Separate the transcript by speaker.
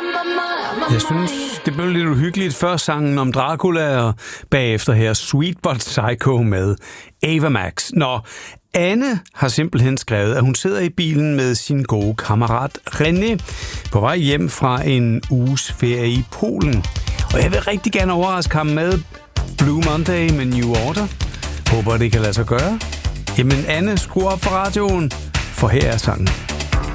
Speaker 1: Jeg synes, det blev lidt uhyggeligt. Først sangen om Dracula, og bagefter her Sweet But Psycho med Ava Max. Nå, Anne har simpelthen skrevet, at hun sidder i bilen med sin gode kammerat René på vej hjem fra en uges ferie i Polen. Og jeg vil rigtig gerne overraske ham med Blue Monday med New Order. Håber, det kan lade sig gøre. Jamen Anne, skru op for radioen, for her er sangen.